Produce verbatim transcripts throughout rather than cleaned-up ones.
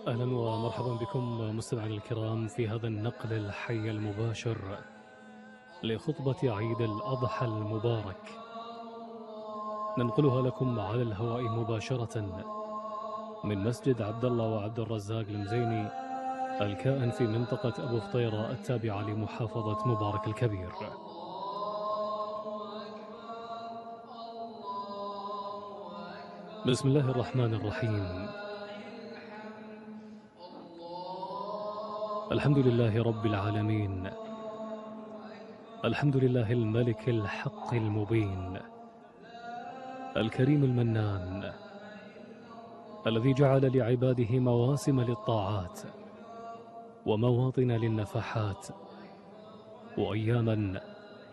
أهلا ومرحبا بكم مستمعينا الكرام في هذا النقل الحي المباشر لخطبة عيد الأضحى المبارك، ننقلها لكم على الهواء مباشرة من مسجد عبد الله وعبد الرزاق المزيني الكائن في منطقة أبو فطيرة التابعة لمحافظة مبارك الكبير. بسم الله الرحمن الرحيم. الحمد لله رب العالمين، الحمد لله الملك الحق المبين، الكريم المنان، الذي جعل لعباده مواسم للطاعات ومواطن للنفحات وأياما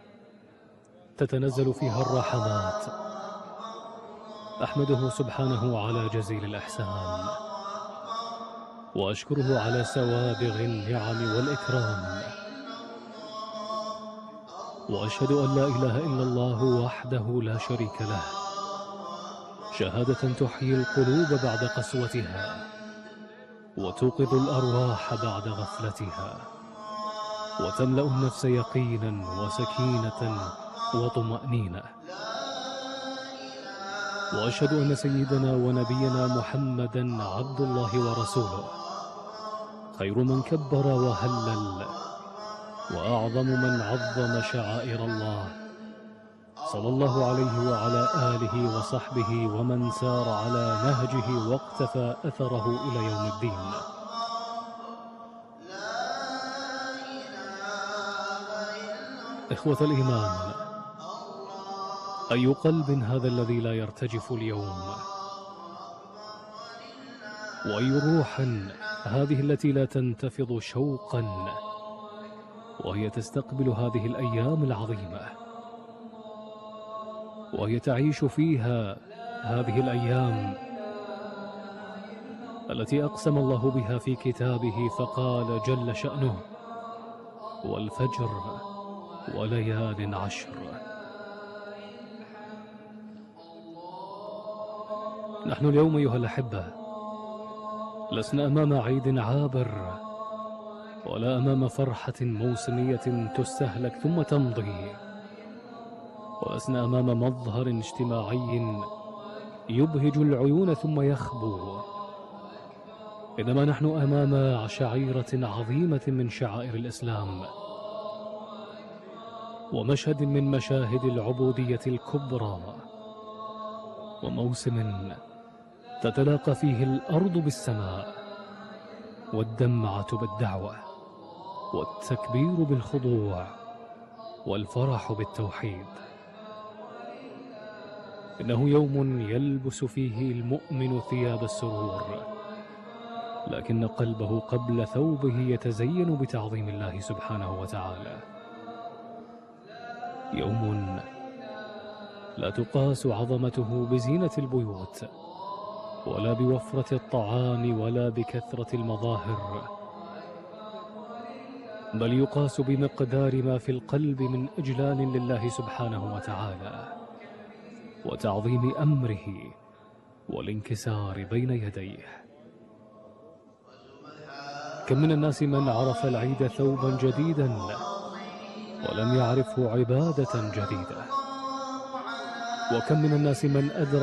تتنزل فيها الرحمات. أحمده سبحانه على جزيل الإحسان، وأشكره على سوابغ النعم والإكرام، وأشهد أن لا إله إلا الله وحده لا شريك له، شهادة تحيي القلوب بعد قسوتها وتوقظ الأرواح بعد غفلتها وتملأ النفس يقينا وسكينة وطمأنينة. وأشهد أن سيدنا ونبينا محمدا عبد الله ورسوله، خير من كبر وهلل وأعظم من عظم شعائر الله، صلى الله عليه وعلى آله وصحبه ومن سار على نهجه واقتفى أثره إلى يوم الدين. إخوة الإيمان، أي قلب هذا الذي لا يرتجف اليوم؟ وأي روح هذه التي لا تنتفض شوقا وهي تستقبل هذه الأيام العظيمة، وهي تعيش فيها هذه الأيام التي أقسم الله بها في كتابه فقال جل شأنه: والفجر وليال عشر. نحن اليوم أيها الأحبة لسنا أمام عيد عابر ولا أمام فرحة موسمية تستهلك ثم تمضي، ولسنا أمام مظهر اجتماعي يبهج العيون ثم يخبو، إنما نحن أمام شعيرة عظيمة من شعائر الإسلام، ومشهد من مشاهد العبودية الكبرى، وموسم تتلاقى فيه الأرض بالسماء، والدمعة بالدعوة، والتكبير بالخضوع، والفرح بالتوحيد. إنه يوم يلبس فيه المؤمن ثياب السرور، لكن قلبه قبل ثوبه يتزين بتعظيم الله سبحانه وتعالى. يوم لا تقاس عظمته بزينة البيوت، ولا بوفرة الطعام، ولا بكثرة المظاهر، بل يقاس بمقدار ما في القلب من إجلال لله سبحانه وتعالى وتعظيم أمره والانكسار بين يديه. كم من الناس من عرف العيد ثوبا جديدا ولم يعرفه عبادة جديدة، وكم من الناس من أدرك